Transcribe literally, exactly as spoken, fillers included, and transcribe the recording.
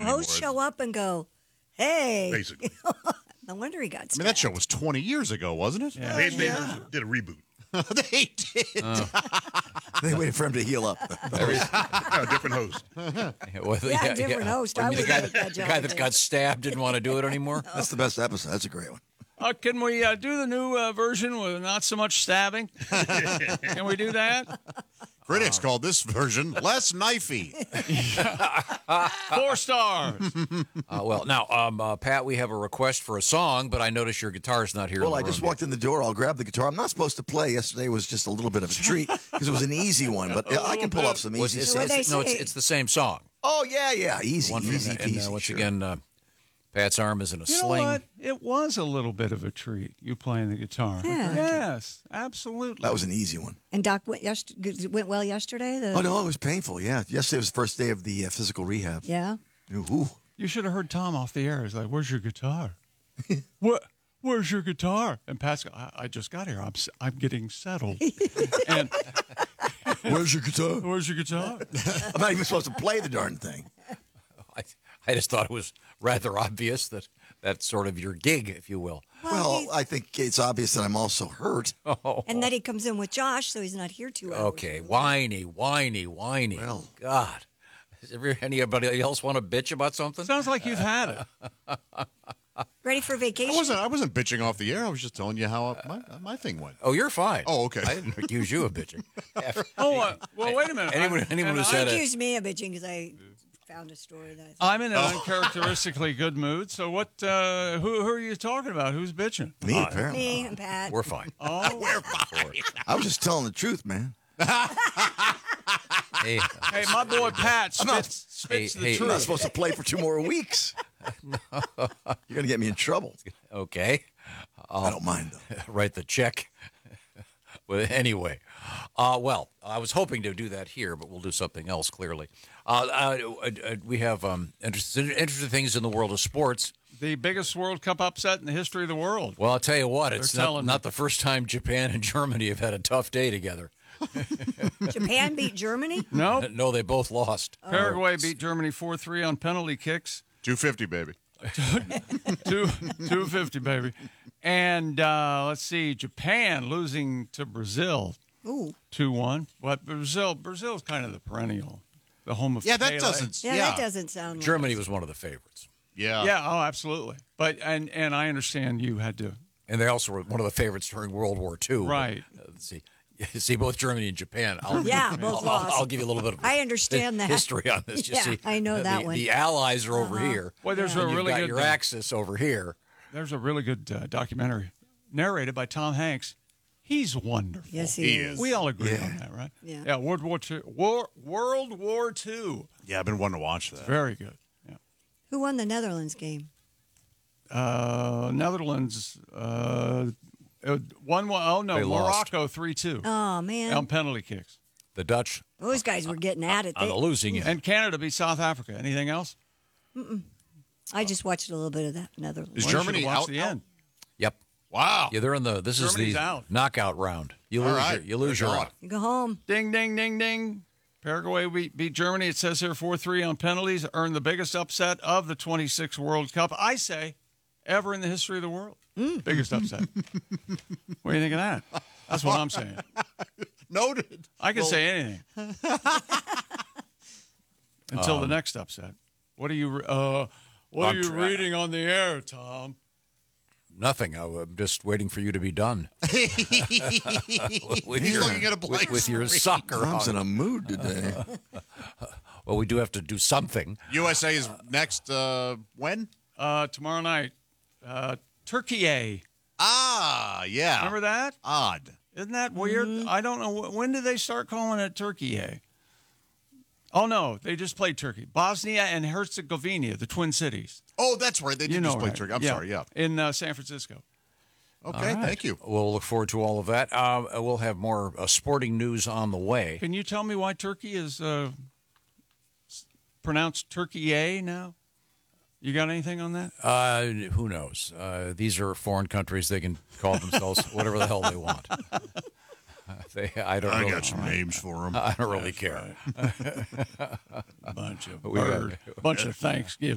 host show up and go, "Hey." Basically. No wonder he got I stabbed. mean, that show was twenty years ago, wasn't it? Yeah. They, they Yeah. did a reboot. They did. They waited for him to heal up. Yeah, different host. Well, Yeah, different host. I the would guy, make that the job guy that's again. got stabbed didn't want to do it anymore. That's the best episode. That's a great one. Uh, can we uh, do the new uh, version with not so much stabbing? Can we do that? Critics called this version less knifey. Four stars. Uh, well, now, um, uh, Pat, we have a request for a song, but I notice your guitar's not here. Well, in I the just room walked in the door. I'll grab the guitar. I'm not supposed to play. Yesterday was just a little bit of a treat because it was an easy one, but I can pull off some yet. Was easy it- So what stuff. they no, it's, say- it's the same song. Oh, yeah, yeah. Easy, One from- easy and, peasy. uh, once sure. again, uh, Pat's arm is in a You know sling. what? It was a little bit of a treat, you playing the guitar. Yeah. Yes, absolutely. That was an easy one. And Doc went, yest- went well yesterday? The, Oh, no, it was painful, yeah. Yesterday was the first day of the uh, physical rehab. Yeah. Ooh. You should have heard Tom off the air. He's like, "Where's your guitar? What? Where's your guitar?" And Pat's, go, I, I just got here. I'm s- I'm getting settled. And Where's your guitar? where's your guitar? I'm not even supposed to play the darn thing. I, I just thought it was rather obvious that that's sort of your gig, if you will. Well, he's- I think it's obvious that I'm also hurt. Oh, and then he comes in with Josh, so he's not here two hours. okay. Whiny, whiny, whiny. Well. God. Does ever anybody else want to bitch about something? Sounds like you've had it. Ready for vacation? I wasn't. I wasn't bitching off the air. I was just telling you how my my thing went. Oh, you're fine. Oh, okay. I didn't accuse you of bitching. Oh, uh, well, wait a minute. Anyone- I- anyone and who I- said He it. accused me of bitching because I found a story that I thought, I'm in an uncharacteristically good mood. So what? Uh, who, who are you talking about? Who's bitching? Me, apparently. me and Pat. We're fine. Oh, I was just telling the truth, man. Hey, hey, my boy Pat I'm not- spits, spits Hey, the hey, I'm not truth. supposed to play for two more weeks. You're going to get me in trouble. okay. I don't mind, though. Write the check. Well, anyway, uh, well, I was hoping to do that here, but we'll do something else, clearly. Uh, uh, uh, we have um, interesting, interesting things in the world of sports. The biggest World Cup upset in the history of the world. Well, I'll tell you what, it's They're not, telling not me. the first time Japan and Germany have had a tough day together. Japan beat Germany? No, No, they both lost. Paraguay beat Germany four three on penalty kicks. Two fifty, baby. Two, two fifty, baby. And uh, let's see, Japan losing to Brazil Ooh. two one. But Brazil, Brazil's kind of the perennial, the home of Yeah, that Pele. doesn't. Yeah, Yeah, that doesn't sound Germany right. was one of the favorites. Yeah. Yeah, oh, absolutely. But and and I understand you had to. And they also were one of the favorites during World War Two. Right. Uh, let's see. See, both Germany and Japan. I'll, Yeah, both I'll, lost. I'll give you a little bit of I understand that. history on this. You Yeah, see, I know uh, that the, one. The Allies are over here. Well, there's and a you've really got good your Axis over here. There's a really good uh, documentary narrated by Tom Hanks. He's wonderful. Yes, he, He is. is. We all agree Yeah. on that, right? Yeah. Yeah. World War Two. War, World War Two. Yeah, I've been wanting to watch that. Very good. Yeah. Who won the Netherlands game? Uh, Netherlands. Uh, uh, one one. Oh no, They lost. Morocco three two Oh, man. on penalty kicks. The Dutch Those guys were getting at it. on They, the losing end. And Canada beat South Africa. Anything else? I just watched a little bit of that Netherlands. Is Well, you Germany should've watched out? the out? end. Yep. Wow. Yeah, they're in the. This Germany's is the out. knockout round. You All lose. right. Your, you lose They're your. gone. out. You go home. Ding, ding, ding, ding. Paraguay beat, beat Germany. It says here four three on penalties. Earned the biggest upset of the twenty-six World Cup. I say, ever in the history of the world. Biggest upset. What do you think of that? That's what I'm saying. Noted. I can Well, say anything until Um, the next upset. What are you? re- Uh, what I'm are you try- reading on the air, Tom? Nothing. I- I'm just waiting for you to be done. with He's your, looking at a with, blank with your screen. soccer. Tom's on. in a mood today. Well, we do have to do something. U S A is next. Uh, when? Uh, tomorrow night, uh, Turkey. Ah, yeah. Remember that? Odd. Isn't that weird? I don't know. Wh- When did they start calling it Turkey? Oh, no. They just played Turkey. Bosnia and Herzegovina, the Twin Cities. Oh, that's right. They did You know, just play right? Turkey. I'm Yeah. sorry. Yeah. In uh, San Francisco. Okay. right. Thank you. We'll look forward to all of that. Uh, we'll have more uh, sporting news on the way. Can you tell me why Turkey is uh, s- pronounced Turkey A now? You got anything on that? Uh, who knows? Uh, these are foreign countries. They can call themselves whatever the hell they want. they, I don't. I really, got some names for them. I don't really care. Bunch of We got- bird, bunch of Thanksgiving.